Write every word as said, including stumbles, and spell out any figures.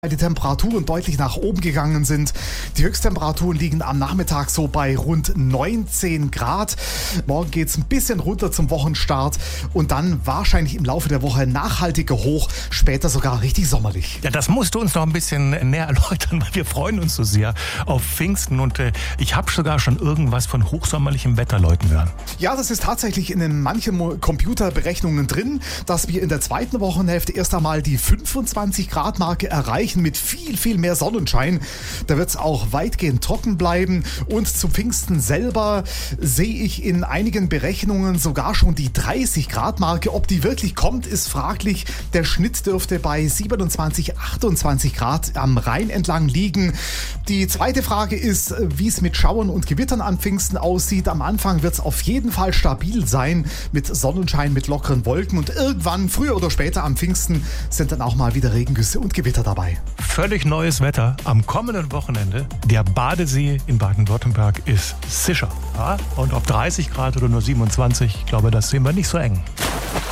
Die Temperaturen deutlich nach oben gegangen sind. Die Höchsttemperaturen liegen am Nachmittag so bei rund neunzehn Grad. Morgen geht es ein bisschen runter zum Wochenstart und dann wahrscheinlich im Laufe der Woche nachhaltiger hoch, später sogar richtig sommerlich. Ja, das musst du uns noch ein bisschen näher erläutern, weil wir freuen uns so sehr auf Pfingsten und äh, ich habe sogar schon irgendwas von hochsommerlichem Wetter läuten hören. Ja, das ist tatsächlich in den manchen Computerberechnungen drin, dass wir in der zweiten Wochenhälfte erst einmal die fünfundzwanzig Grad Marke erreichen mit viel, viel mehr Sonnenschein. Da wird es auch weitgehend trocken bleiben und zu Pfingsten selber sehe ich in einigen Berechnungen sogar schon die dreißig Grad Marke. Ob die wirklich kommt, ist fraglich. Der Schnitt dürfte bei siebenundzwanzig, achtundzwanzig Grad am Rhein entlang liegen. Die zweite Frage ist, wie es mit Schauern und Gewittern an Pfingsten aussieht. Am Anfang wird es auf jeden Fall stabil sein mit Sonnenschein, mit lockeren Wolken und irgendwann, früher oder später am Pfingsten, sind dann auch mal wieder Regengüsse und Gewitter dabei. Völlig neues Wetter am kommenden Wochenende. Der Badesee in Baden-Württemberg ist sicher. Ja? Und ob dreißig Grad oder nur siebenundzwanzig, ich glaube, das sehen wir nicht so eng.